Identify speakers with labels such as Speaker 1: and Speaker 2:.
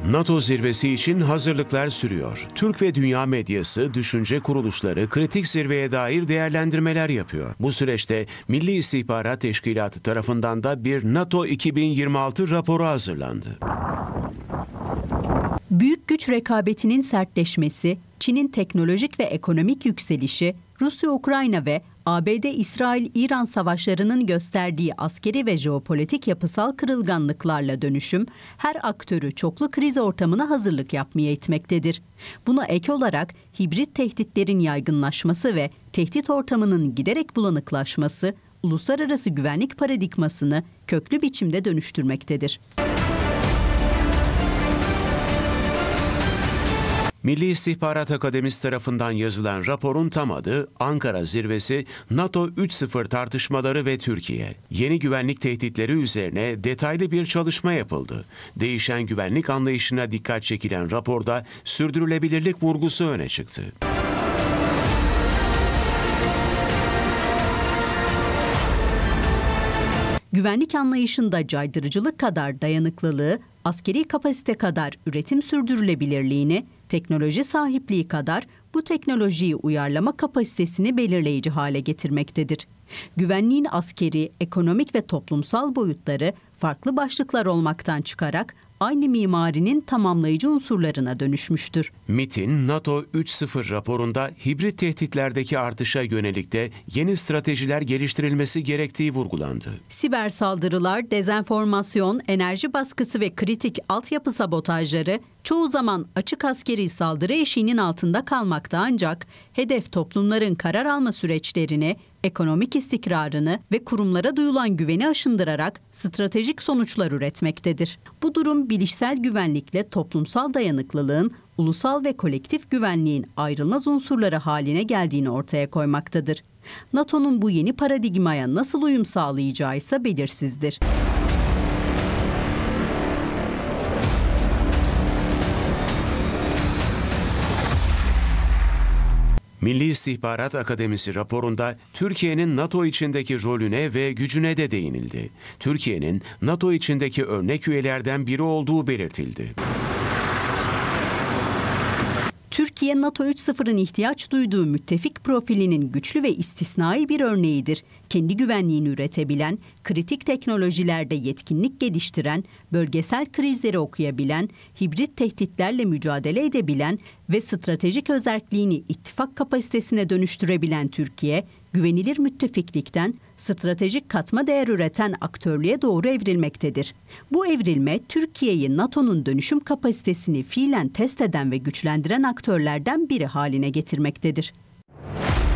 Speaker 1: NATO zirvesi için hazırlıklar sürüyor. Türk ve dünya medyası, düşünce kuruluşları kritik zirveye dair değerlendirmeler yapıyor. Bu süreçte Milli İstihbarat Teşkilatı tarafından da bir NATO 2026 raporu hazırlandı.
Speaker 2: Büyük güç rekabetinin sertleşmesi, Çin'in teknolojik ve ekonomik yükselişi, Rusya-Ukrayna ve ABD-İsrail-İran savaşlarının gösterdiği askeri ve jeopolitik yapısal kırılganlıklarla dönüşüm, her aktörü çoklu kriz ortamına hazırlık yapmaya itmektedir. Buna ek olarak hibrit tehditlerin yaygınlaşması ve tehdit ortamının giderek bulanıklaşması, uluslararası güvenlik paradigmasını köklü biçimde dönüştürmektedir.
Speaker 1: Milli İstihbarat Akademisi tarafından yazılan raporun tam adı Ankara Zirvesi, NATO 3.0 tartışmaları ve Türkiye. Yeni güvenlik tehditleri üzerine detaylı bir çalışma yapıldı. Değişen güvenlik anlayışına dikkat çekilen raporda sürdürülebilirlik vurgusu öne çıktı.
Speaker 2: Güvenlik anlayışında caydırıcılık kadar dayanıklılığı, askeri kapasite kadar üretim sürdürülebilirliğini, teknoloji sahipliği kadar bu teknolojiyi uyarlama kapasitesini belirleyici hale getirmektedir. Güvenliğin askeri, ekonomik ve toplumsal boyutları farklı başlıklar olmaktan çıkarak aynı mimarinin tamamlayıcı unsurlarına dönüşmüştür.
Speaker 1: MİT'in NATO 3.0 raporunda hibrit tehditlerdeki artışa yönelik de yeni stratejiler geliştirilmesi gerektiği vurgulandı.
Speaker 2: Siber saldırılar, dezenformasyon, enerji baskısı ve kritik altyapı sabotajları çoğu zaman açık askeri saldırı eşiğinin altında kalmakta, ancak hedef toplumların karar alma süreçlerini, ekonomik istikrarını ve kurumlara duyulan güveni aşındırarak stratejik sonuçlar üretmektedir. Bu durum bilişsel güvenlikle toplumsal dayanıklılığın, ulusal ve kolektif güvenliğin ayrılmaz unsurları haline geldiğini ortaya koymaktadır. NATO'nun bu yeni paradigmaya nasıl uyum sağlayacağı ise belirsizdir.
Speaker 1: Milli İstihbarat Akademisi raporunda Türkiye'nin NATO içindeki rolüne ve gücüne de değinildi. Türkiye'nin NATO içindeki örnek üyelerden biri olduğu belirtildi.
Speaker 2: Türkiye, NATO 3.0'ın ihtiyaç duyduğu müttefik profilinin güçlü ve istisnai bir örneğidir. Kendi güvenliğini üretebilen, kritik teknolojilerde yetkinlik geliştiren, bölgesel krizleri okuyabilen, hibrit tehditlerle mücadele edebilen ve stratejik özelliğini ittifak kapasitesine dönüştürebilen Türkiye, güvenilir müttefiklikten stratejik katma değer üreten aktörlüğe doğru evrilmektedir. Bu evrilme, Türkiye'yi NATO'nun dönüşüm kapasitesini fiilen test eden ve güçlendiren aktörlerden biri haline getirmektedir.